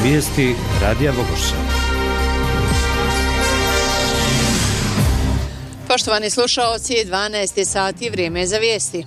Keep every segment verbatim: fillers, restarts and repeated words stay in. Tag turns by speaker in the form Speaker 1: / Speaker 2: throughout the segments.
Speaker 1: Vijesti Radija Vogošća.
Speaker 2: Poštovani slušaoci, dvanaest sati, vrijeme za vijesti.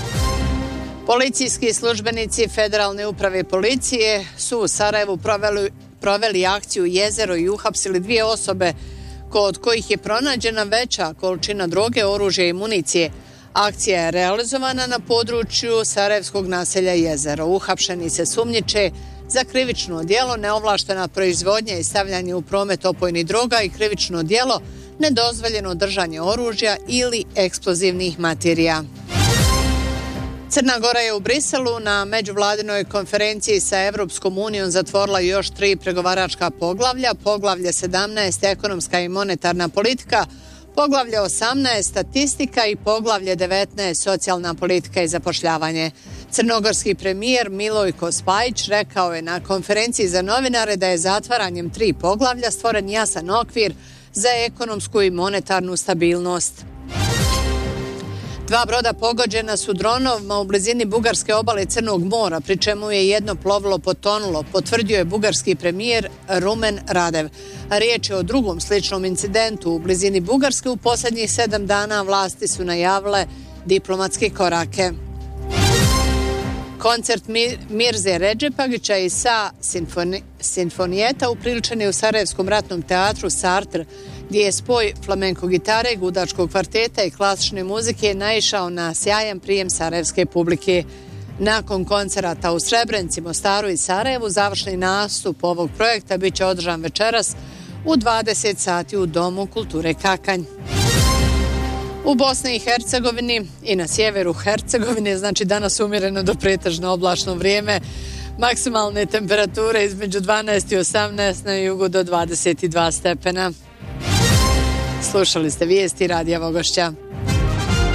Speaker 2: Policijski službenici Federalne uprave policije su u Sarajevu proveli, proveli akciju Jezero i uhapsili dvije osobe kod kojih je pronađena veća količina droge, oružja i municije. Akcija je realizovana na području sarajevskog naselja Jezero. Uhapšeni se sumnjiče za krivično djelo neovlaštena proizvodnja i stavljanje u promet opojnih droga i krivično djelo nedozvoljeno držanje oružja ili eksplozivnih materija. Crna Gora je u Briselu na međuvladinoj konferenciji sa Evropskom unijom zatvorila još tri pregovaračka poglavlja, poglavlje sedamnaest ekonomska i monetarna politika, poglavlje osamnaest statistika i poglavlje devetnaest socijalna politika i zapošljavanje. Crnogorski premijer Milojko Spajić rekao je na konferenciji za novinare da je zatvaranjem tri poglavlja stvoren jasan okvir za ekonomsku i monetarnu stabilnost. Dva broda pogođena su dronovima u blizini bugarske obale Crnog mora, pri čemu je jedno plovilo potonulo, potvrdio je bugarski premijer Rumen Radev. Riječ je o drugom sličnom incidentu u blizini Bugarske. U posljednjih sedam dana vlasti su najavile diplomatske korake. Koncert Mirze Redžepagića i Sa Sinfoni, Sinfonijeta upriličen je u Sarajevskom ratnom teatru Sartr, gdje je spoj flamenko gitare, gudačkog kvarteta i klasične muzike naišao na sjajan prijem sarajevske publike. Nakon koncerata u Srebrenici, Mostaru i Sarajevu, završni nastup ovog projekta bit će održan večeras u dvadeset sati u Domu kulture Kakanj. U Bosni i Hercegovini i na sjeveru Hercegovine, znači danas umjereno do pretežno oblačno vrijeme, maksimalne temperature između dvanaest i osamnaest, na jugu do dvadeset dva stepena. Slušali ste vijesti Radija Vogošća.